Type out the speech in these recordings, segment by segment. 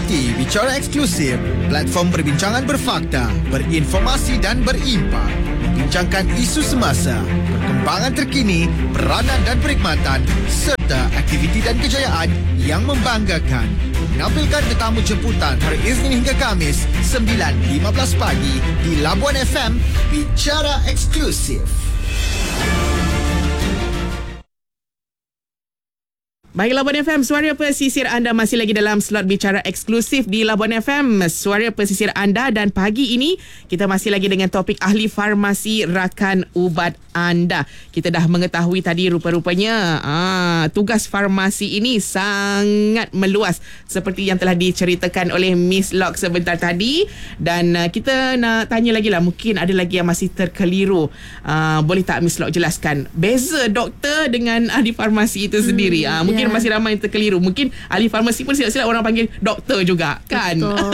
Ikuti Bicara Eksklusif, platform perbincangan berfakta, berinformasi dan berimpak. Membincangkan isu semasa, perkembangan terkini, peranan dan perkhidmatan serta aktiviti dan kejayaan yang membanggakan. Menampilkan tetamu jemputan hari Isnin hingga Khamis 9.15 pagi di Labuan FM. Bicara Eksklusif. Baik, Labuan FM, suara pesisir anda masih lagi dalam slot Bicara Eksklusif di Labuan FM, suara pesisir anda. Dan pagi ini kita masih lagi dengan topik ahli farmasi rakan ubat anda. Kita dah mengetahui tadi rupa-rupanya tugas farmasi ini sangat meluas seperti yang telah diceritakan oleh Miss Lock sebentar tadi. Dan kita nak tanya lagi lah, mungkin ada lagi yang masih terkeliru. Boleh tak Miss Lock jelaskan beza doktor dengan ahli farmasi itu sendiri? Mungkin masih ramai yang terkeliru. Mungkin ahli farmasi pun silap-silap orang panggil doktor juga, kan?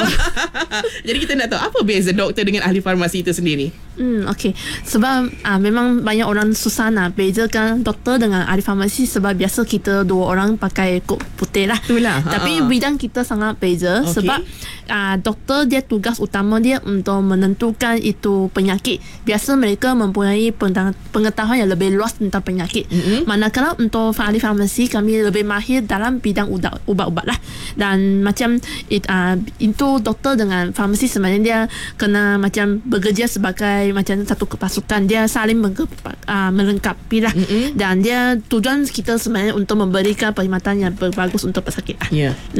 Jadi kita nak tahu apa beza doktor dengan ahli farmasi itu sendiri. Okey. Sebab memang banyak orang susah nak bezakan doktor dengan ahli farmasi, sebab biasa kita dua orang pakai kod putih lah. Itulah. Tapi bidang kita sangat beza. Okay. Sebab doktor dia tugas utama dia untuk menentukan itu penyakit. Biasa mereka mempunyai pengetahuan yang lebih luas tentang penyakit. Manakala untuk ahli farmasi, kami lebih mahir dalam bidang ubat-ubat lah. Dan macam itu doktor dengan farmasi sebenarnya dia kena macam bekerja sebagai macam satu kepasukan. Dia saling melengkapi lah. Dan dia tujuan kita sebenarnya untuk memberikan perkhidmatan yang bagus untuk pesakit lah.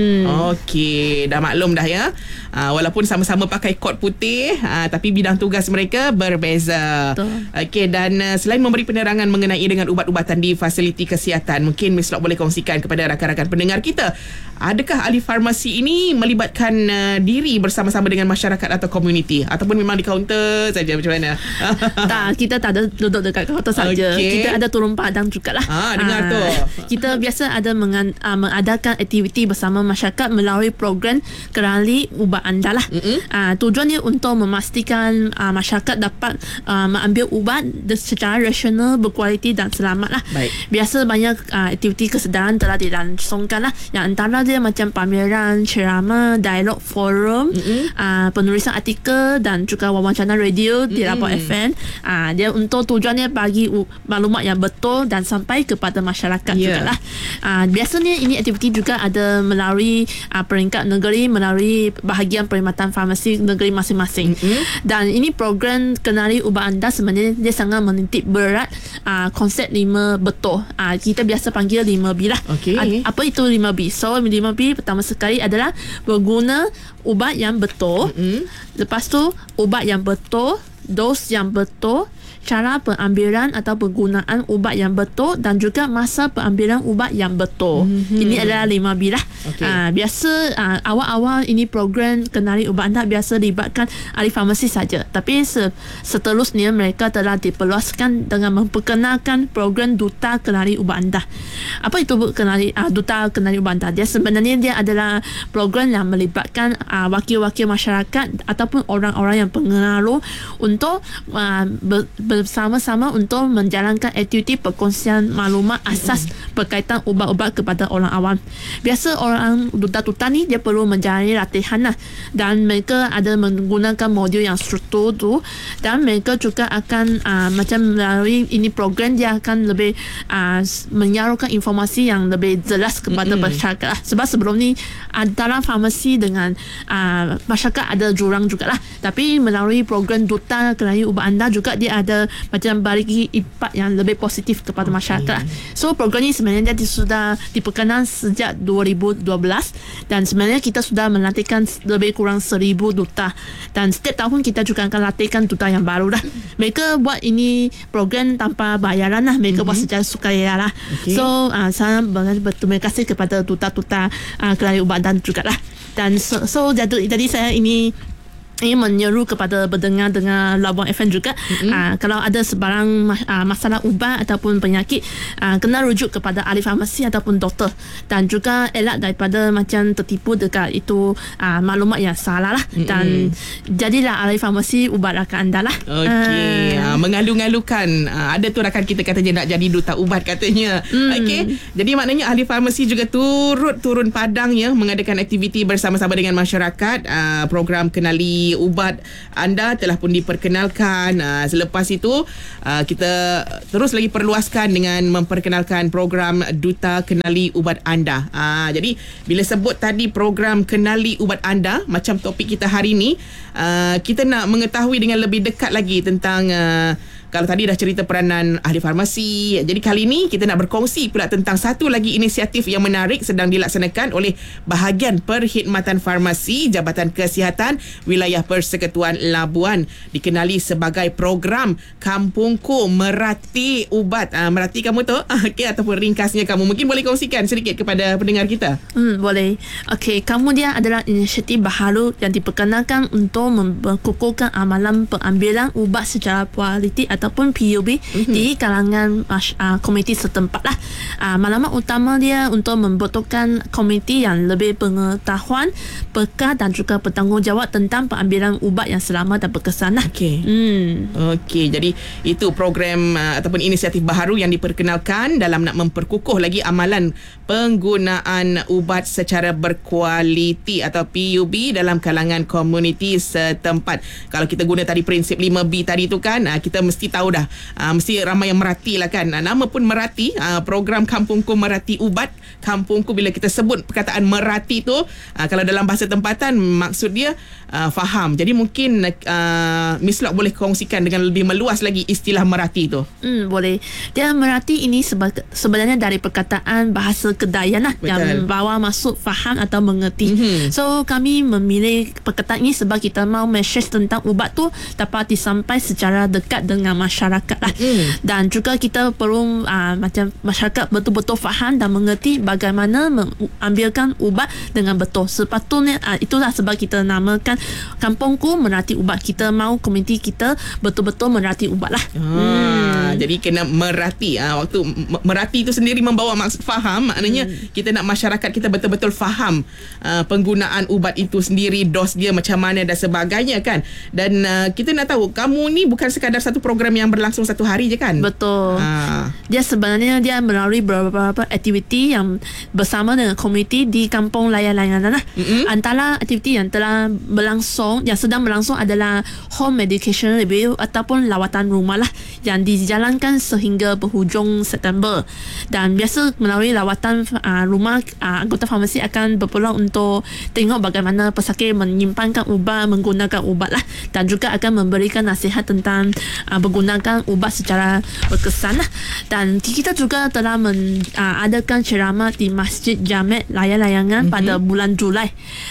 Okey, dah maklum dah ya. Walaupun sama-sama pakai kod putih, tapi bidang tugas mereka berbeza. Okey, dan selain memberi penerangan mengenai dengan ubat-ubatan di fasiliti kesihatan, mungkin Miss Lock boleh kongsikan kepada rakan-rakan pendengar kita, adakah ahli farmasi ini melibatkan diri bersama-sama dengan masyarakat atau komuniti, ataupun memang di kaunter saja, macam mana? Tak, kita tak ada duduk dekat kaunter saja. Kita ada turun padang jugalah. Dengar tu. Kita biasa ada mengadakan aktiviti bersama masyarakat melalui program Kenali Ubat Anda lah. Tujuannya untuk memastikan masyarakat dapat mengambil ubat secara rasional, berkualiti dan selamat lah. Biasa banyak aktiviti kesedaran telah dilangsungkan lah. Yang antara dia macam pameran, ceramah, dialog forum, penulisan artikel dan juga wawancara radio di Labuan FM. Dia untuk tujuannya bagi maklumat yang betul dan sampai kepada masyarakat jugalah. Biasanya ini aktiviti juga ada melalui peringkat negeri, melalui bahagian perkhidmatan farmasi negeri masing-masing. Dan ini program Kenali Ubat Anda sebenarnya dia sangat menitik berat konsep 5 betul. Kita biasa panggil 5B lah. Apa itu 5B? So 5B pertama sekali adalah berguna ubat yang betul. Lepas tu ubat yang betul, dos yang betul, cara pengambilan atau penggunaan ubat yang betul, dan juga masa pengambilan ubat yang betul. Ini adalah 5B lah. Biasa awal-awal ini program Kenali Ubat Anda biasa libatkan ahli farmasi saja. Tapi seterusnya mereka telah diperluaskan dengan memperkenalkan program Duta Kenali Ubat Anda. Apa itu Duta Kenali Ubat Anda? Dia sebenarnya dia adalah program yang melibatkan wakil-wakil masyarakat ataupun orang-orang yang pengaruh untuk bersama-sama untuk menjalankan aktiviti perkongsian maklumat asas berkaitan ubat-ubat kepada orang awam. Biasa orang duta-duta ni dia perlu menjalani latihan lah, dan mereka ada menggunakan modul yang struktur tu, dan mereka juga akan macam melalui ini program dia akan lebih menyalurkan informasi yang lebih jelas kepada masyarakat lah. Sebab sebelum ni dalam farmasi dengan masyarakat ada jurang jugalah, tapi melalui program Duta Kenali Ubat Anda juga dia ada macam bagi impak yang lebih positif kepada masyarakat. So program ni sebenarnya dia sudah diperkenal sejak 2012, dan sebenarnya kita sudah melatihkan lebih kurang 1,000 duta, dan setiap tahun kita juga akan latihkan duta yang baru lah. Mereka buat ini program tanpa bayaran lah, mereka buat secara sukarela lah. So saya berterima kasih kepada duta-duta Kenali Ubat Anda juga lah. Dan so jadi saya ini ini menyeru kepada pendengar-dengar Labuan FM juga, kalau ada sebarang masalah ubat ataupun penyakit, kena rujuk kepada ahli farmasi ataupun doktor, dan juga elak daripada macam tertipu dekat itu maklumat yang salah lah. Dan jadilah ahli farmasi ubat rakan anda lah. Okey, mengalu-ngalukan. Ada tu rakan kita katanya nak jadi duta ubat katanya. Okey, jadi maknanya ahli farmasi juga turun padang ya, mengadakan aktiviti bersama-sama dengan masyarakat. Program Kenali Ubat Anda telah pun diperkenalkan. Selepas itu kita terus lagi perluaskan dengan memperkenalkan program Duta Kenali Ubat Anda. Jadi bila sebut tadi program Kenali Ubat Anda, macam topik kita hari ini, kita nak mengetahui dengan lebih dekat lagi tentang kalau tadi dah cerita peranan ahli farmasi, jadi kali ini kita nak berkongsi pula tentang satu lagi inisiatif yang menarik sedang dilaksanakan oleh Bahagian Perkhidmatan Farmasi Jabatan Kesihatan Wilayah Persekutuan Labuan, dikenali sebagai program Kampungku Merati Ubat. Merati kamu tu? Okey, ataupun ringkasnya kamu mungkin boleh kongsikan sedikit kepada pendengar kita. Boleh. Okey, kemudian adalah inisiatif baharu yang diperkenalkan untuk mengukuhkan amalan pengambilan ubat secara kualiti ataupun PUB di kalangan komuniti setempat lah. Maklumat utama dia untuk membetulkan komuniti yang lebih pengetahuan, peka dan juga bertanggungjawab tentang pengambilan ubat yang selamat dan berkesan lah. Okey, jadi itu program ataupun inisiatif baharu yang diperkenalkan dalam nak memperkukuh lagi amalan penggunaan ubat secara berkualiti atau PUB dalam kalangan komuniti setempat. Kalau kita guna tadi prinsip 5B tadi tu kan, kita mesti tahu dah, mesti ramai yang merati lah kan. Nama pun merati, program Kampungku Merati Ubat. Kampungku, bila kita sebut perkataan merati tu, kalau dalam bahasa tempatan maksud dia faham. Jadi mungkin Miss Lock boleh kongsikan dengan lebih meluas lagi istilah merati tu. Boleh. Dia merati ini sebenarnya dari perkataan bahasa Kedayan lah, yang bawa masuk faham atau mengerti. So kami memilih perkataan ini sebab kita mau message tentang ubat tu dapat disampai secara dekat dengan masyarakat lah. Dan juga kita perlu macam masyarakat betul-betul faham dan mengerti bagaimana mengambilkan ubat dengan betul. Sepatutnya itulah sebab kita namakan Kampungku Merati Ubat. Kita mau komuniti kita betul-betul merati ubat lah. Jadi kena merati. Waktu merati itu sendiri membawa maksud faham. Maknanya kita nak masyarakat kita betul-betul faham penggunaan ubat itu sendiri, dos dia macam mana dan sebagainya kan. Dan kita nak tahu kamu ni bukan sekadar satu program yang berlangsung satu hari je kan? Betul. Dia sebenarnya dia melalui beberapa aktiviti yang bersama dengan komuniti di kampung layan-layanan lah. Antara aktiviti yang telah berlangsung, yang sedang berlangsung adalah home medication review ataupun lawatan rumah lah, yang dijalankan sehingga berhujung September. Dan biasa melalui lawatan rumah, anggota farmasi akan berpeluang untuk tengok bagaimana pesakit menyimpankan ubat, menggunakan ubat lah, dan juga akan memberikan nasihat tentang menggunakan ubat secara berkesan lah. Dan kita juga telah adakan ceramah di Masjid Jamek Layan-Layangan pada bulan Julai,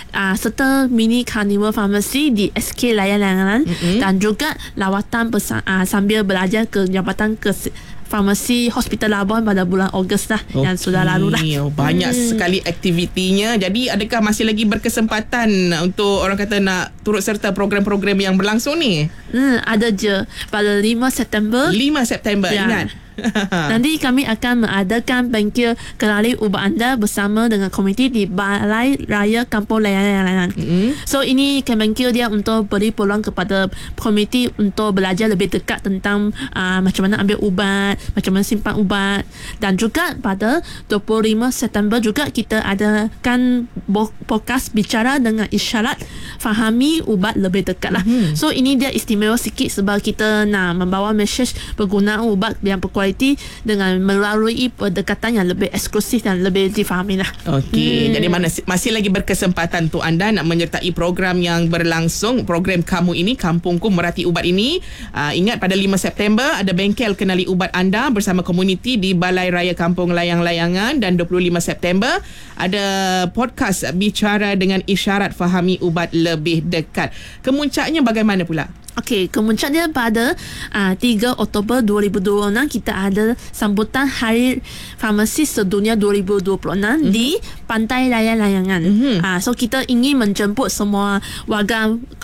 serta mini carnival farmasi di SK Layan-Layangan, dan juga lawatan sambil belajar ke Jabatan Farmasi Hospital Labuan pada bulan Ogos lah, yang sudah lalu lah. Banyak sekali aktivitinya. Jadi adakah masih lagi berkesempatan untuk orang kata nak turut serta program-program yang berlangsung ni? Ada je pada 5 September. 5 September, ya. Ingat. Nanti kami akan mengadakan bengkel Kenali Ubat Anda bersama dengan komuniti di Balai Raya Kampung Layan-Layanan. So ini bengkel dia untuk beri peluang kepada komuniti untuk belajar lebih dekat tentang macam mana ambil ubat, macam mana simpan ubat. Dan juga pada 25 September juga kita adakan podcast bicara dengan isyarat fahami ubat lebih dekat lah. So ini dia istimewa sikit sebab kita nak membawa mesej penggunaan ubat yang berkualiti dengan melalui pendekatan yang lebih eksklusif dan lebih difahami lah. Okey, jadi masih lagi berkesempatan untuk anda nak menyertai program yang berlangsung, program kamu ini, Kampungku Merati Ubat ini. Ingat pada 5 September ada bengkel Kenali Ubat Anda bersama komuniti di Balai Raya Kampung Layang-Layangan, dan 25 September ada podcast bicara dengan isyarat fahami ubat lebih dekat. Kemuncaknya bagaimana pula? Okey, kemuncaknya pada 3 Oktober 2026 kita ada sambutan Hari Farmasi Sedunia 2026 di Pantai Layan-Layangan. So kita ingin menjemput semua warga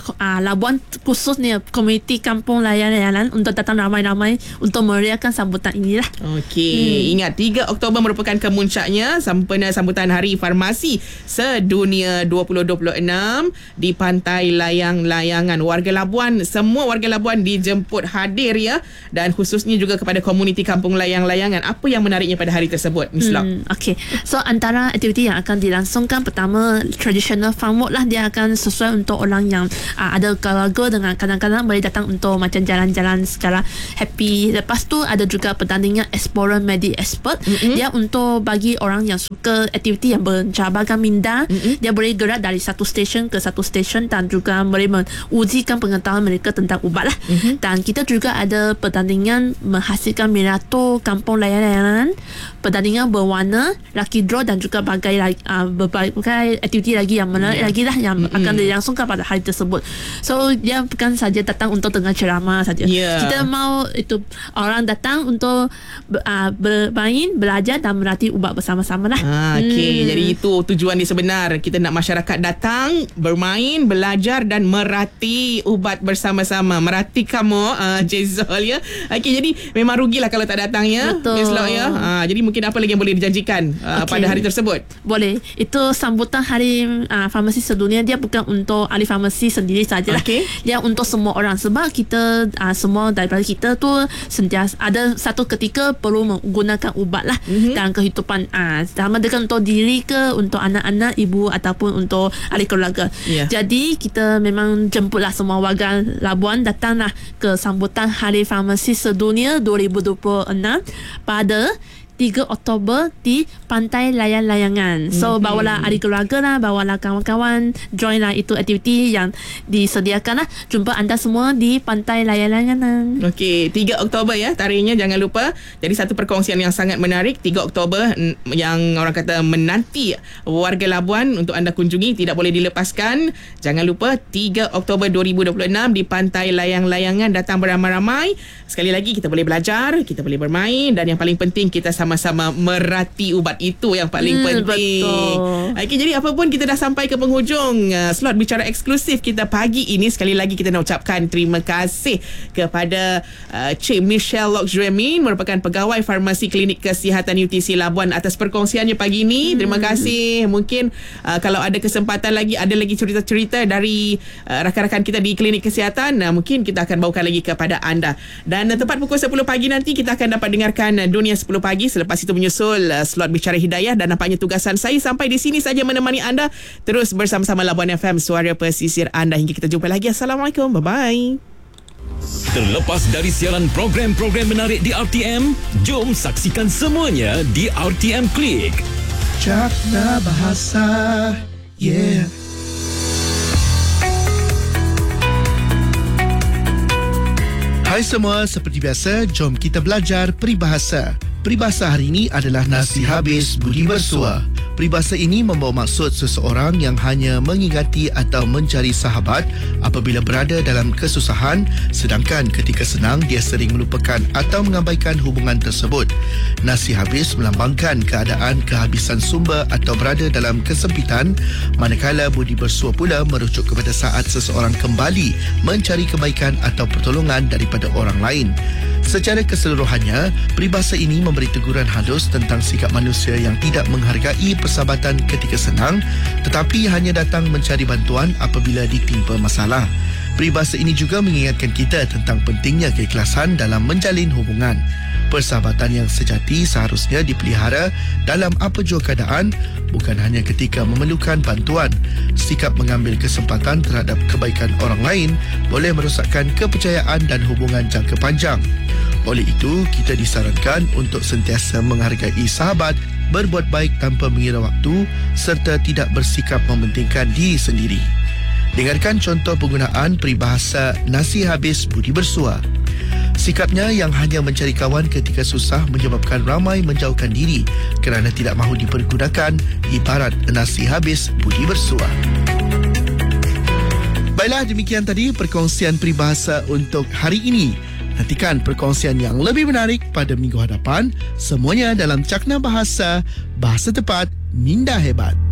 Labuan khususnya komuniti kampung layan-layanan untuk datang ramai-ramai untuk meriahkan sambutan inilah. Okey, ingat 3 Oktober merupakan kemuncaknya sempena sambutan Hari Farmasi Sedunia 2026 di Pantai Layang-Layangan. Warga Labuan, semua warga Labuan dijemput hadir ya, dan khususnya juga kepada komuniti kampung layang-layangan. Apa yang menariknya pada hari tersebut, Miss Lok? Okey. So antara aktiviti yang akan dilangsungkan, pertama traditional farm walk lah, dia akan sesuai untuk orang yang ada keluarga dengan kadang-kadang boleh datang untuk macam jalan-jalan secara happy. Lepas tu ada juga pertandingan Explorer Medi Expert. Dia untuk bagi orang yang suka aktiviti yang mencabarkan minda. Dia boleh gerak dari satu stesen ke satu stesen dan juga boleh mengujikan pengetahuan mereka tentang ubat lah. Dan kita juga ada pertandingan menghasilkan miniatur kampung layan-layanan, pertandingan berwarna, lucky draw dan juga berbagai aktiviti lagi yang menarik lagi lah yang akan dilangsungkan pada hari tersebut. So dia bukan saja datang untuk dengar ceramah saja. Kita mau itu orang datang untuk bermain, belajar dan melatih ubat bersama-sama lah. Okey, jadi itu tujuan dia sebenar. Kita nak masyarakat datang, bermain, belajar dan merati ubat bersama-sama. Merati kamu, Jezol ya. Okey, jadi memang rugilah kalau tak datang ya. Betul. Ya. Jadi mungkin apa lagi yang boleh dijanjikan pada hari tersebut? Boleh. Itu sambutan Hari Farmasi Sedunia, dia bukan untuk ahli farmasi sendiri sajalah. Dia untuk semua orang, sebab kita semua daripada kita tu sentiasa ada satu ketika perlu menggunakan ubat lah dalam kehidupan, sama dengan untuk diri ke, untuk anak-anak, ibu ataupun untuk ahli keluarga. Jadi kita memang jemputlah semua warga Labuan datanglah ke sambutan Hari Farmasi Sedunia 2026 pada 3 Oktober di Pantai Layang-Layangan. So bawalah ahli keluarga lah, bawalah kawan-kawan, join lah itu aktiviti yang disediakan lah. Jumpa anda semua di Pantai Layang-Layangan. Okey, 3 Oktober ya tarikhnya, jangan lupa. Jadi satu perkongsian yang sangat menarik 3 Oktober yang orang kata menanti warga Labuan untuk anda kunjungi, tidak boleh dilepaskan. Jangan lupa 3 Oktober 2026 di Pantai Layang-Layangan, datang beramai-ramai. Sekali lagi kita boleh belajar, kita boleh bermain, dan yang paling penting kita sama-sama merati ubat, itu yang paling penting. Betul. Okey, jadi apa pun kita dah sampai ke penghujung slot bicara eksklusif kita pagi ini. Sekali lagi kita nak ucapkan terima kasih kepada Cik Michelle Lokjuemin, merupakan pegawai farmasi Klinik Kesihatan UTC Labuan, atas perkongsiannya pagi ini. Terima kasih. Mungkin kalau ada kesempatan lagi, ada lagi cerita-cerita dari rakan-rakan kita di Klinik Kesihatan, mungkin kita akan bawakan lagi kepada anda. Dan tepat pukul 10 pagi nanti kita akan dapat dengarkan Dunia 10 pagi. Selepas itu menyusul slot Bicara Hidayah, dan nampaknya tugasan saya sampai di sini saja menemani anda. Terus bersama-sama Labuan FM, suara pesisir anda. Hingga kita jumpa lagi. Assalamualaikum. Bye-bye. Terlepas dari siaran program-program menarik di RTM, jom saksikan semuanya di RTM Klik. Cakna Bahasa. Yeah. Hai semua, seperti biasa, jom kita belajar peribahasa. Peribahasa hari ini adalah nasi habis budi bersua. Peribahasa ini membawa maksud seseorang yang hanya mengingati atau mencari sahabat apabila berada dalam kesusahan, sedangkan ketika senang dia sering melupakan atau mengabaikan hubungan tersebut. Nasi habis melambangkan keadaan kehabisan sumber atau berada dalam kesempitan, manakala budi bersua pula merujuk kepada saat seseorang kembali mencari kebaikan atau pertolongan daripada orang lain. Secara keseluruhannya, peribahasa ini memberi teguran halus tentang sikap manusia yang tidak menghargai persahabatan ketika senang, tetapi hanya datang mencari bantuan apabila ditimpa masalah. Peribahasa ini juga mengingatkan kita tentang pentingnya keikhlasan dalam menjalin hubungan. Persahabatan yang sejati seharusnya dipelihara dalam apa jua keadaan, bukan hanya ketika memerlukan bantuan. Sikap mengambil kesempatan terhadap kebaikan orang lain boleh merosakkan kepercayaan dan hubungan jangka panjang. Oleh itu, kita disarankan untuk sentiasa menghargai sahabat, berbuat baik tanpa mengira waktu serta tidak bersikap mementingkan diri sendiri. Dengarkan contoh penggunaan peribahasa nasi habis budi bersua. Sikapnya yang hanya mencari kawan ketika susah menyebabkan ramai menjauhkan diri kerana tidak mahu dipergunakan, ibarat nasi habis budi bersua. Baiklah, demikian tadi perkongsian peribahasa untuk hari ini. Nantikan perkongsian yang lebih menarik pada minggu hadapan. Semuanya dalam Cakna Bahasa, Bahasa Tepat, Minda Hebat.